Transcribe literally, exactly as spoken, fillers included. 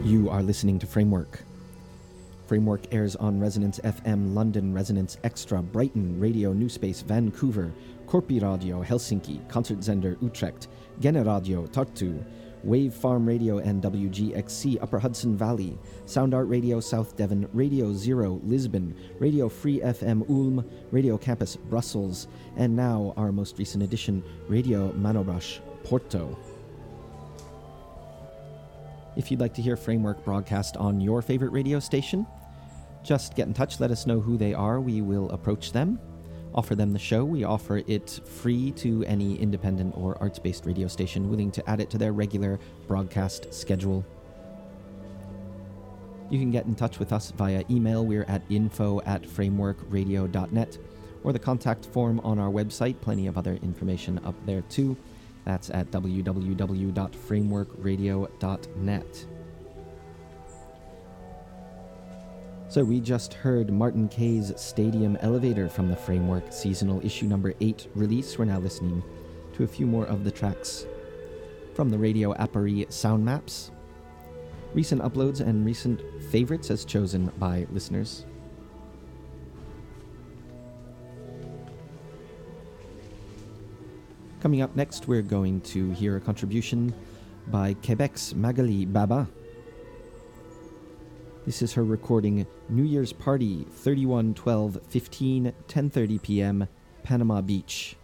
You are listening to Framework. Framework airs on Resonance F M London, Resonance Extra Brighton, Radio New Space Vancouver, Korpi Radio Helsinki, Concertzender Utrecht, Gene Radio Tartu, Wave Farm Radio and W G X C Upper Hudson Valley, Sound Art Radio South Devon, Radio Zero Lisbon, Radio Free F M Ulm, Radio Campus Brussels, and now our most recent edition, Radio Manobrás Porto. If you'd like to hear Framework broadcast on your favorite radio station, just get in touch, let us know who they are, we will approach them, offer them the show. We offer it free to any independent or arts-based radio station willing to add it to their regular broadcast schedule. You can get in touch with us via email. We're at info at frameworkradio dot net, or the contact form on our website. Plenty of other information up there too. That's at w w w dot framework radio dot net. So we just heard Martin Kaye's Stadium Elevator from the Framework seasonal issue number eight release. We're now listening to a few more of the tracks from the Radio Apparie sound maps. Recent uploads and recent favorites as chosen by listeners. Coming up next, we're going to hear a contribution by Quebec's Magali Baba. This is her recording New Year's Party, thirty-one twelve fifteen, ten thirty p.m., Panama Beach.